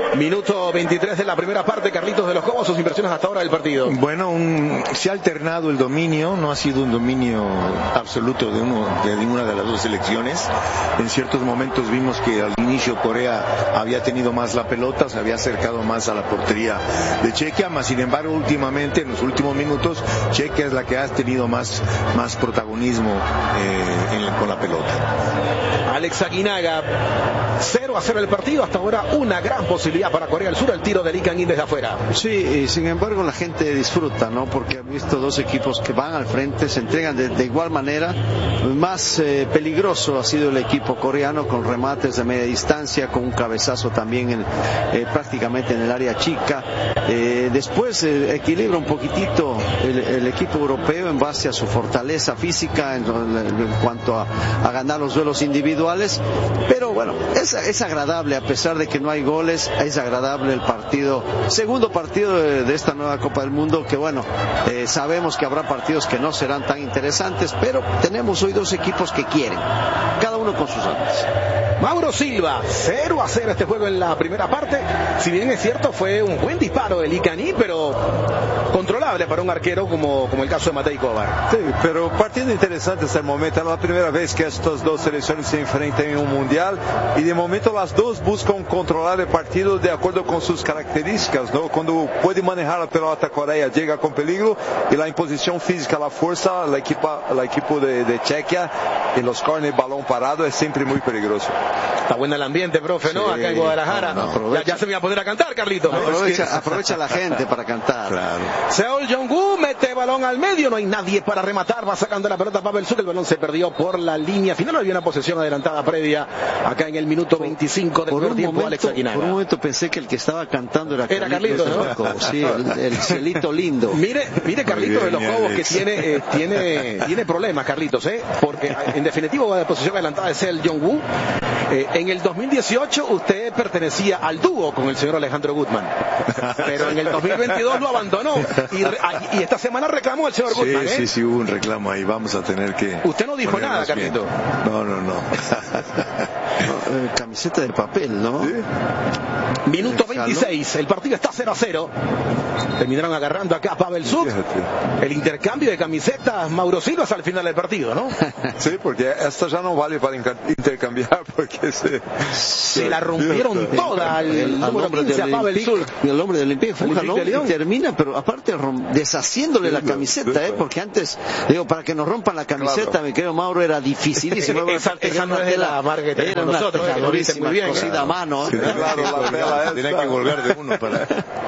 Minuto 23 de la primera parte. Carlitos de los Cobos, sus impresiones hasta ahora del partido. Bueno, se ha alternado el dominio, no ha sido un dominio absoluto de ninguna de las dos selecciones. En ciertos momentos vimos que al inicio Corea había tenido más la pelota, se había acercado más a la portería de Chequia, mas sin embargo últimamente, en los últimos minutos, Chequia es la que ha tenido más protagonismo con la pelota. Alex Aguinaga, 0-0 el partido, hasta ahora una gran posibilidad para Corea del Sur, el tiro de Lee Kang-in desde afuera. Sí, y sin embargo la gente disfruta, ¿no? Porque ha visto dos equipos que van al frente, se entregan de igual manera. Más peligroso ha sido el equipo coreano, con remates de media distancia, con un cabezazo también prácticamente en el área chica. Después equilibra un poquitito el equipo europeo en base a su fortaleza física en cuanto a ganar los duelos individuales, pero bueno, es agradable, a pesar de que no hay goles, es agradable el partido, segundo partido de esta nueva Copa del Mundo, que bueno, sabemos que habrá partidos que no serán tan interesantes, pero tenemos hoy dos equipos que quieren, cada uno con sus armas. Mauro Silva, 0-0 este juego en la primera parte. Si bien es cierto, fue un buen disparo de Lee Kang-in, pero controlable para un arquero como el caso de Matej Kovar. Sí, pero partido interesante hasta el momento. Es la primera vez que estas dos selecciones se enfrentan en un mundial y de momento las dos buscan controlar el partido de acuerdo con sus características, ¿no? Cuando puede manejar la pelota, Corea llega con peligro, y la imposición física, la fuerza, el equipo de Chequia en los corners, balón parado, es siempre muy peligroso. Está bueno el ambiente, profe, ¿no? Sí, acá en Guadalajara. Ya se me va a poner a cantar, Carlito. Aprovecha la gente para cantar. Claro. Seol Jong-woo mete balón al medio, no hay nadie para rematar, va sacando la pelota Pavel Suk, el balón se perdió por la línea final, había una posesión adelantada previa acá en el minuto 25 del primer tiempo. Alex Aguinaga. Por un momento pensé que el que estaba cantando era Carlitos, ¿no? Sí, el cielito lindo. Mire Carlitos de los Cobos, que tiene problemas, Carlitos, porque en definitiva la posesión adelantada de Seol Jong-woo. En el 2018 usted pertenecía al dúo con el señor Alejandro Gutman, pero en el 2022 lo abandonó y esta semana reclamó el señor Gutman. Sí, hubo un reclamo ahí, vamos a tener que... Usted no dijo nada, Carlito. No. Camiseta de papel, ¿no? ¿Sí? Minuto 26, el partido está 0-0. Terminaron agarrando acá a Pavel Suk. El intercambio de camisetas, Mauro Silva, al final del partido, ¿no? Sí, porque esta ya no vale para intercambiar, porque se la rompieron toda el hombre del Pavel Suk. El hombre del Olympique fue un jalón y termina, pero aparte deshaciéndole la camiseta, porque antes, para que nos rompan la camiseta, claro. Mi querido Mauro, era dificilísimo. esa no es de la marca que tenemos nosotros, lo dice muy bien, cosida a mano. Sí, claro, tiene que colgar de uno para...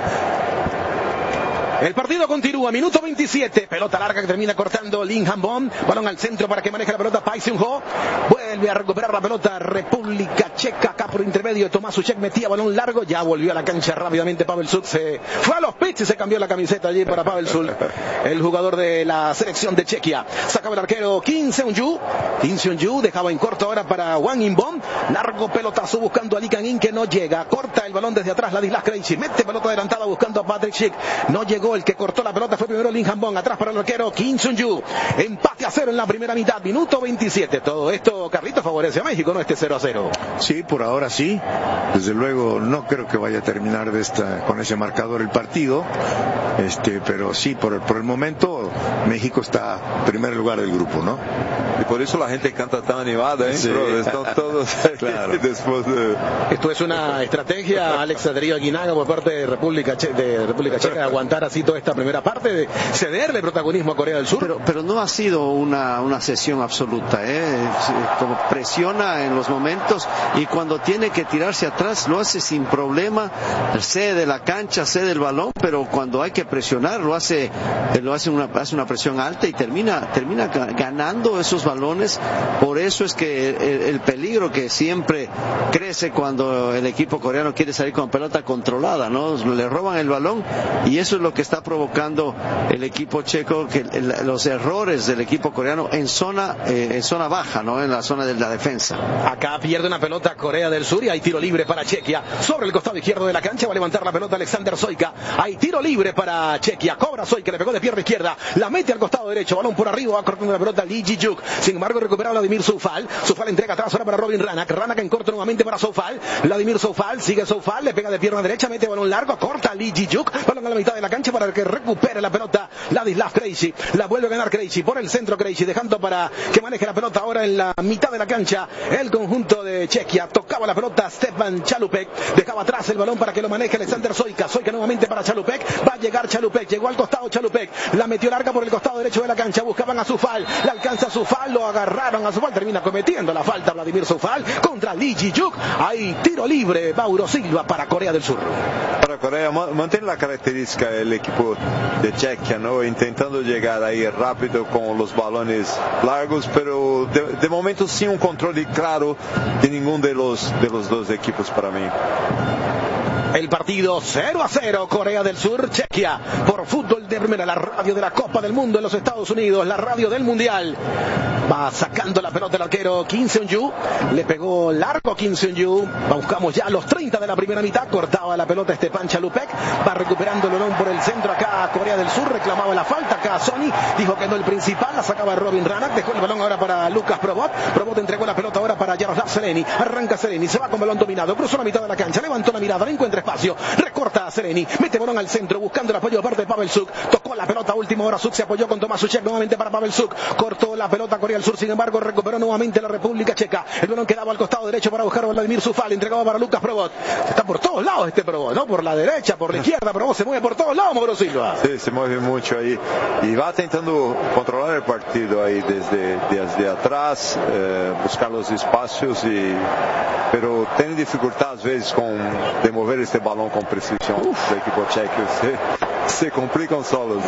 El partido continúa, minuto 27, pelota larga que termina cortando Lee Han-bom, balón al centro para que maneje la pelota Park Seung-ho, vuelve a recuperar la pelota República Checa, acá por intermedio de Tomás Suchek, metía balón largo, ya volvió a la cancha rápidamente Pavel Suk, se fue a los pits y se cambió la camiseta allí para Pavel Suk, el jugador de la selección de Chequia. Sacaba el arquero Kim Seung-ju, dejaba en corto ahora para Wang In-bom, largo pelotazo buscando a Lee Kang-in que no llega, corta el balón desde atrás Ladislas Krejci, mete pelota adelantada buscando a Patrick Schick, no llegó. El que cortó la pelota fue primero Lee Han-bom, atrás para el arquero Kim Seung-ju. Empate a 0 en la primera mitad, minuto 27. Todo esto, Carlitos, favorece a México, ¿no? Este 0-0. Sí, por ahora sí. Desde luego no creo que vaya a terminar con ese marcador el partido. Pero sí, por el momento México está en primer lugar del grupo, ¿no? Y por eso la gente canta tan animada, ¿eh? Sí. Están todos claro. Después de... Esto es una estrategia, Alex Adrián Aguinaga, por parte de República Checa, aguantar así toda esta primera parte, de cederle protagonismo a Corea del Sur. Pero no ha sido una sesión absoluta, como presiona en los momentos y cuando tiene que tirarse atrás lo hace sin problema, cede la cancha, cede el balón, pero cuando hay que presionar lo hace una presión alta y termina ganando esos balones. Por eso es que el peligro que siempre crece cuando el equipo coreano quiere salir con pelota controlada, ¿no? Le roban el balón y eso es lo que está provocando el equipo checo, que los errores del equipo coreano en zona baja, ¿no? En la zona de la defensa. Acá pierde una pelota Corea del Sur y hay tiro libre para Chequia sobre el costado izquierdo de la cancha. Va a levantar la pelota Alexander Soika. Ahí Hay tiro libre para Chequia. Cobra Soy, que le pegó de pierna izquierda. La mete al costado derecho. Balón por arriba. Va cortando la pelota Lee Ji-juk. Sin embargo, recupera Vladimir Soufal. Soufal entrega atrás ahora para Robin Ranak. Ranak en corto nuevamente para Soufal. Vladimir Soufal. Sigue Soufal. Le pega de pierna derecha. Mete balón largo. Corta Lee Ji-juk. Balón a la mitad de la cancha para que recupere la pelota Ladislav Krejci. La vuelve a ganar Krejci. Por el centro Krejci. Dejando para que maneje la pelota ahora en la mitad de la cancha. El conjunto de Chequia. Tocaba la pelota Stepan Chalupek. Dejaba atrás el balón para que lo maneje Alexander Soyka. Soyka nuevamente para Chalupek. Va a llegar Chalupek. Llegó al costado Chalupek. La metió larga por el costado derecho de la cancha. Buscaban a Soufal. La alcanza Soufal. Lo agarraron a Soufal. Termina cometiendo la falta Vladimir Soufal contra Lee Ji-juk. Hay tiro libre. Mauro Silva para Corea del Sur. Para Corea mantiene la característica el equipo de Chequia, ¿no? Intentando llegar ahí rápido con los balones largos, pero de momento sin un control claro de ninguno de los dos equipos para mí. El partido 0-0, Corea del Sur, Chequia, por Fútbol de Primera, la radio de la Copa del Mundo en los Estados Unidos, la radio del Mundial. Va sacando la pelota el arquero Kim Seung-ju, le pegó largo Kim Seung-ju, buscamos ya los 30 de la primera mitad, cortaba la pelota Stepan Chalupek, va recuperando el balón por el centro acá Corea del Sur, reclamaba la falta acá Sony, dijo que no el principal, la sacaba Robin Ranak, dejó el balón ahora para Lucas Probot, Probot entregó la pelota ahora para Jaroslav Seleni, arranca Seleni, se va con balón dominado, cruzó la mitad de la cancha, levantó la mirada, no encuentra espacio, recorta a Seleni, mete balón al centro, buscando el apoyo de parte de Pavel Suk, tocó la pelota última hora, Suk se apoyó con Tomás Suchek nuevamente para Pavel Suk, cortó la pelota Corea del Sur, sin embargo recuperó nuevamente la República Checa, el balón quedaba al costado derecho para buscar a Vladimir Soufal, entregaba para Lucas Probot, está por todos lados este Probot, ¿no? Por la derecha, por la izquierda, Probot se mueve por todos lados, Mauro Silva. Sí, se mueve mucho ahí y va intentando controlar el partido ahí desde atrás, buscar los espacios, pero tiene dificultad a veces de mover este balón con precisión. El equipo checo se complican solos.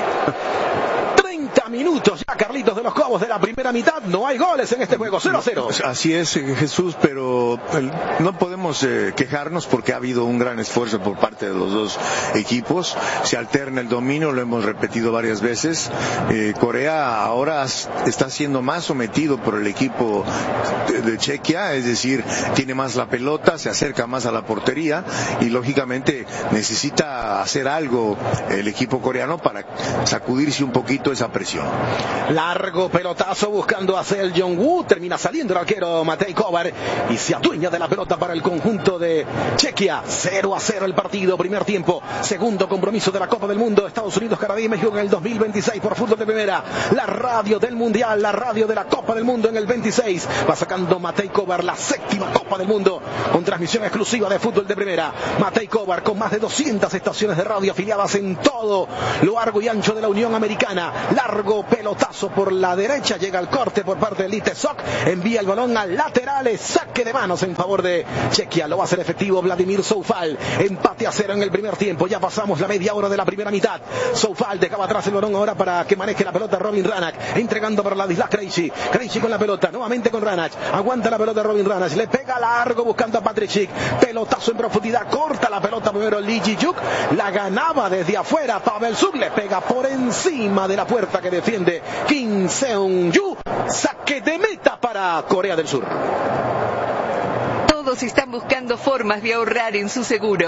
30 minutos ya, Carlitos, de los Cobos de la primera mitad, no hay goles en este juego, 0-0. Así es, Jesús, pero no podemos quejarnos porque ha habido un gran esfuerzo por parte de los dos equipos, se alterna el dominio, lo hemos repetido varias veces, Corea ahora está siendo más sometido por el equipo de Chequia, es decir, tiene más la pelota, se acerca más a la portería y lógicamente necesita hacer algo el equipo coreano para sacudirse un poquito esa presión. Largo pelotazo buscando a Seo Jong-woo, termina saliendo el arquero Matej Kovar y se adueña de la pelota para el conjunto de Chequia. 0-0 el partido, primer tiempo, segundo compromiso de la Copa del Mundo, Estados Unidos, Canadá y México en el 2026 por Fútbol de Primera, la radio del Mundial, la radio de la Copa del Mundo en el 26, va sacando Matej Kovar la séptima Copa del Mundo con transmisión exclusiva de Fútbol de Primera. Matej Kovar con más de 200 estaciones de radio afiliadas en todo lo largo y ancho de la Unión Americana. Largo pelotazo por la derecha, llega el corte por parte de Lee Tae-sok, envía el balón al laterales, saque de manos en favor de Chequia, lo va a hacer efectivo Vladimir Soufal, empate a 0 en el primer tiempo, ya pasamos la media hora de la primera mitad. Soufal dejaba atrás el balón ahora para que maneje la pelota Robin Ranak, entregando para Ladislav Krejci, Krejci con la pelota, nuevamente con Ranak, aguanta la pelota Robin Ranak, le pega largo buscando a Patrick Schick, pelotazo en profundidad, corta la pelota primero Lee Ji-juk, la ganaba desde afuera Pavel Suk, le pega por encima de la puerta que defiende Kim Seung-ju, saque de meta para Corea del Sur. Todos están buscando formas de ahorrar en su seguro.